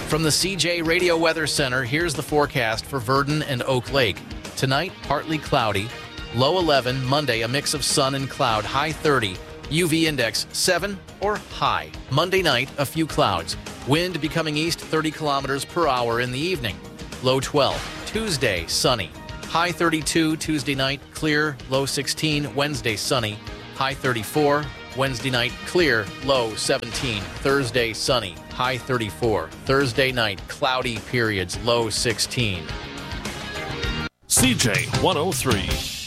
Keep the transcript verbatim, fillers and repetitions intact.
From the C J Radio Weather Center, here's the forecast for Verdon and Oak Lake. Tonight, partly cloudy. Low eleven. Monday, a mix of sun and cloud. High thirty. U V index seven or high. Monday night, a few clouds. Wind becoming east thirty kilometers per hour in the evening. Low twelve. Tuesday, sunny. High thirty-two. Tuesday night, clear. Low sixteen. Wednesday, sunny. High thirty-four. Wednesday night, clear. Low seventeen. Thursday, sunny. High thirty-four. Thursday night, cloudy periods. Low sixteen. C J one oh three.